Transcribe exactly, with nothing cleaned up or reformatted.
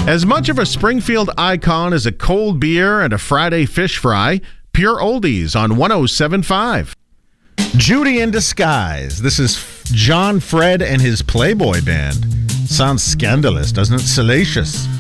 As much of a Springfield icon as a cold beer and a Friday fish fry, Pure Oldies on one oh seven point five. Judy in Disguise. This is John Fred and his Playboy band. Sounds scandalous, doesn't it? Salacious.